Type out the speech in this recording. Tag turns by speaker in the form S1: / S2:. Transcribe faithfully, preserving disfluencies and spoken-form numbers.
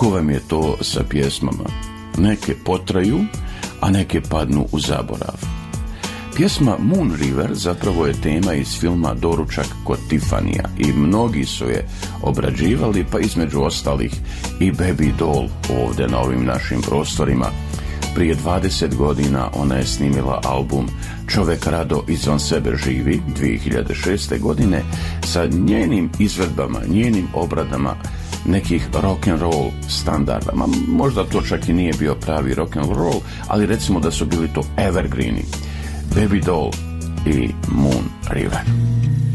S1: Tako vam je to sa pjesmama. Neke potraju, a neke padnu u zaborav. Pjesma Moon River zapravo je tema iz filma Doručak kod Tifanija i mnogi su je obrađivali, pa između ostalih i Baby Doll ovdje na ovim našim prostorima. Prije dvadeset godina ona je snimila album Čovek rado izvan sebe živi dvije hiljade šeste. godine sa njenim izvedbama, njenim obradama nekih rock and roll standarda. Ma, možda to čak i nije bio pravi rock and roll, ali recimo da su bili to evergreeni. Baby Doll i Moon River.